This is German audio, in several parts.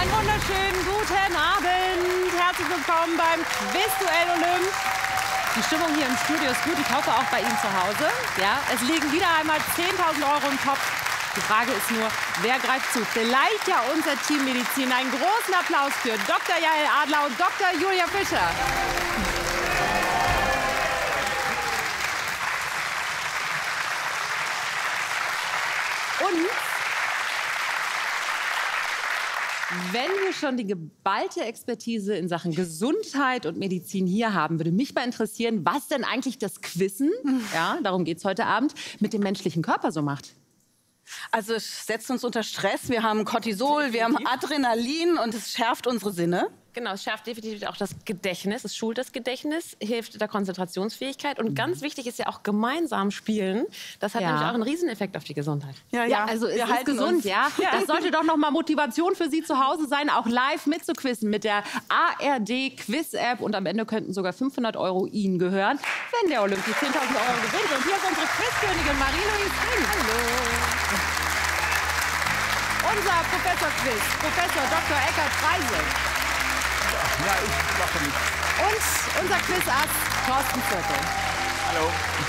Einen wunderschönen guten Abend. Herzlich willkommen beim Quizduell Olymp. Die Stimmung hier im Studio ist gut. Ich hoffe auch bei Ihnen zu Hause. Ja, es liegen wieder einmal 10.000 € im Topf. Die Frage ist nur, wer greift zu? Vielleicht ja unser Team Medizin. Einen großen Applaus für Dr. Jael Adler und Dr. Julia Fischer. Und wenn wir schon die geballte Expertise in Sachen Gesundheit und Medizin hier haben, würde mich mal interessieren, was denn eigentlich das Quizzen, ja, darum geht es heute Abend, mit dem menschlichen Körper so macht. Also es setzt uns unter Stress, wir haben Cortisol, wir haben Adrenalin und es schärft unsere Sinne. Genau, es schärft definitiv auch das Gedächtnis, es schult das Gedächtnis, hilft der Konzentrationsfähigkeit und ganz wichtig ist ja auch gemeinsam spielen. Das hat nämlich auch einen Rieseneffekt auf die Gesundheit. Ja, also es ist gesund, ja. Das sollte doch noch mal Motivation für Sie zu Hause sein, auch live mitzuquizzen mit der ARD Quiz-App und am Ende könnten sogar 500 € Ihnen gehören, wenn der Olymp die 10.000 € gewinnt. Und hier ist unsere Quizkönigin Marie-Louise Fink. Hallo. Unser Professor-Quiz, Professor Dr. Eckhard Freise. Ja, ich mache nicht. Und unser Quizass Thorsten Viertel. Hallo.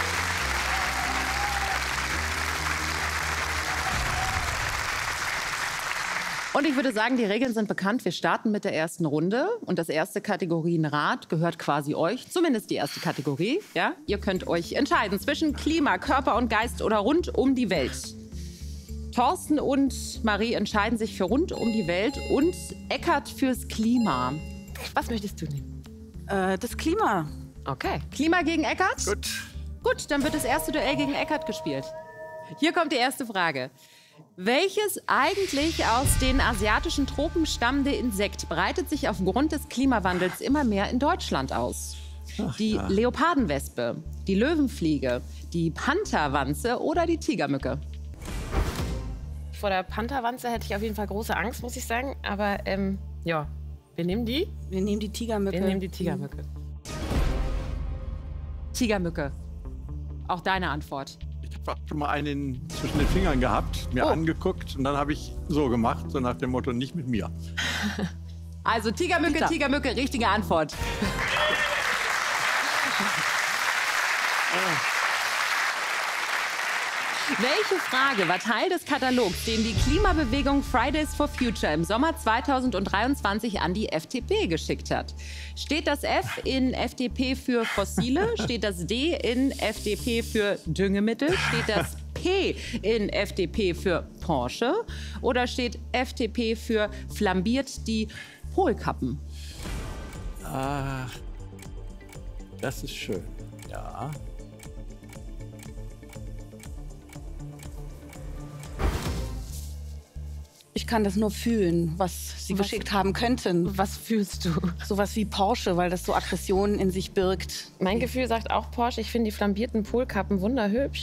Und ich würde sagen, die Regeln sind bekannt. Wir starten mit der ersten Runde. Und das erste Kategorienrad gehört quasi euch. Zumindest die erste Kategorie. Ja? Ihr könnt euch entscheiden zwischen Klima, Körper und Geist oder rund um die Welt. Thorsten und Marie entscheiden sich für rund um die Welt und Eckhard fürs Klima. Was möchtest du nehmen? Das Klima. Okay. Klima gegen Eckhard? Gut. Gut, dann wird das erste Duell gegen Eckhard gespielt. Hier kommt die erste Frage. Welches eigentlich aus den asiatischen Tropen stammende Insekt breitet sich aufgrund des Klimawandels immer mehr in Deutschland aus? Die Leopardenwespe, die Löwenfliege, die Pantherwanze oder die Tigermücke? Vor der Pantherwanze hätte ich auf jeden Fall große Angst, muss ich sagen. Aber ja, wir nehmen die. Wir nehmen die Tigermücke. Wir nehmen die Tigermücke. Tigermücke. Auch deine Antwort. Ich habe schon mal einen zwischen den Fingern gehabt, mir angeguckt und dann habe ich so gemacht, so nach dem Motto, nicht mit mir. Also Tigermücke, Peter. Tigermücke, richtige Antwort. Welche Frage war Teil des Katalogs, den die Klimabewegung Fridays for Future im Sommer 2023 an die FDP geschickt hat? Steht das F in FDP für Fossile? Steht das D in FDP für Düngemittel? Steht das P in FDP für Porsche? Oder steht FDP für flambiert die Polkappen? Ach, das ist schön. Ja. Ich kann das nur fühlen, was Sie geschickt haben könnten. Was fühlst du? Sowas wie Porsche, weil das so Aggressionen in sich birgt. Mein Gefühl sagt auch Porsche. Ich finde die flambierten Polkappen wunderhübsch.